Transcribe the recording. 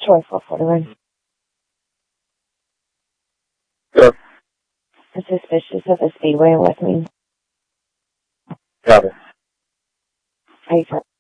Troy 441. Sure. Suspicious of a speedway in West Main. Got it. Are you